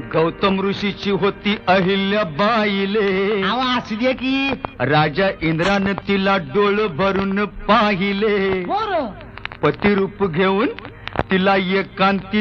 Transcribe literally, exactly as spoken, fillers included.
गौतम ऋषीची होती अहिल्या बाईले, असू दे की राजा इंद्रानं तिला डोळ भरून पाहिले, बर पतिरूप घेऊन तिला एकांती